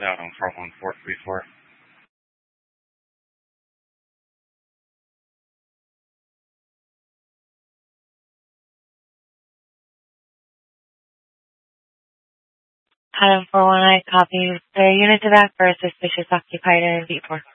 out on 41434. Adam 419, copy. The unit to back for a suspicious occupied in V4.